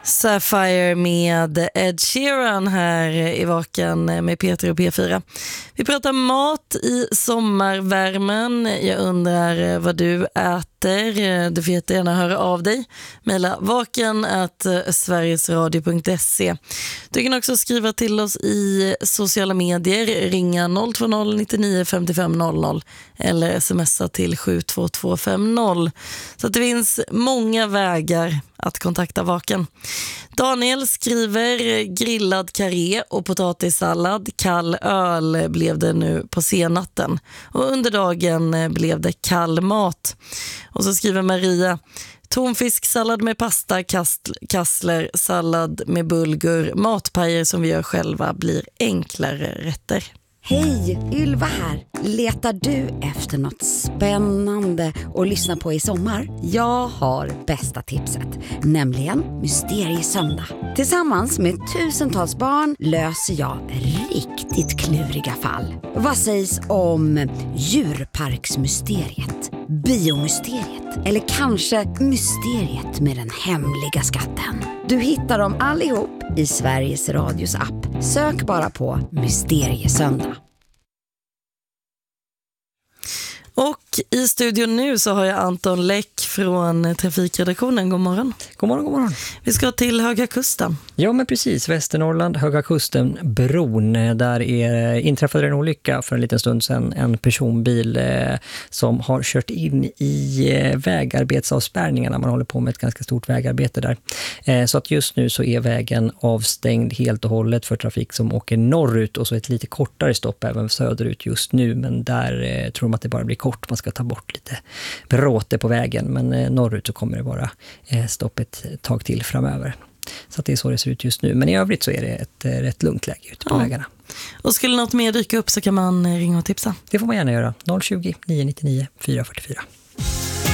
Sapphire med Ed Sheeran här i Vaken med Peter och P4. Vi pratar mat i sommarvärmen. Jag undrar vad du äter. Du får jättegärna höra av dig. Maila vaken@sverigesradio.se. Du kan också skriva till oss i sociala medier. Ringa 020 99 55 00 eller smsa till 72250. Så att det finns många vägar att kontakta Vaken. Daniel skriver grillad karré och potatissallad. Kall öl blev det nu på senatten. Och under dagen blev det kall mat. Och så skriver Maria: tonfisksallad med pasta, kassler, sallad med bulgur, matpajer som vi gör själva blir enklare rätter. Hej, Ylva här. Letar du efter något spännande att lyssna på i sommar? Jag har bästa tipset, nämligen Mysteriesöndag. Tillsammans med tusentals barn löser jag riktigt kluriga fall. Vad sägs om djurparksmysteriet, biomysteriet eller kanske mysteriet med den hemliga skatten? Du hittar dem allihop i Sveriges Radios app. Sök bara på Mysteriesöndag. Och i studion nu så har jag Anton Läck från Trafikredaktionen. God morgon. God morgon, god morgon. Vi ska till Höga Kusten. Ja, men precis. Västernorrland, Höga Kusten, bron. Där inträffade en olycka för en liten stund sedan. En personbil som har kört in i vägarbetsavspärrningarna. Man håller på med ett ganska stort vägarbete där. Så att just nu så är vägen avstängd helt och hållet för trafik som åker norrut. Och så ett lite kortare stopp även söderut just nu. Men där tror de att det bara blir kort. Man ska ta bort lite bråte på vägen. Men norrut så kommer det vara stopp ett tag till framöver. Så att det är så det ser ut just nu. Men i övrigt så är det ett rätt lugnt läge ute på vägarna. Och skulle något mer dyka upp så kan man ringa och tipsa. Det får man gärna göra. 020 999 444.